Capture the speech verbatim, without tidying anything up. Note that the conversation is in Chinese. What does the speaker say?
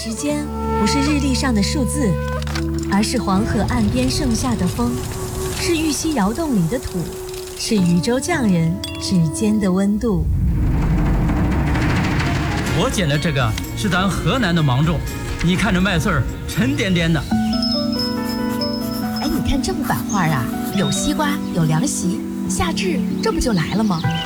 时间不是日历上的数字，而是黄河岸边盛夏的风，是玉溪窑洞里的土，是禹州匠人指尖的温度。 我捡的这个是咱河南的芒种，你看这麦穗儿沉甸甸的。 哎，你看这幅版画啊，有西瓜，有凉席，夏至，这不就来了吗？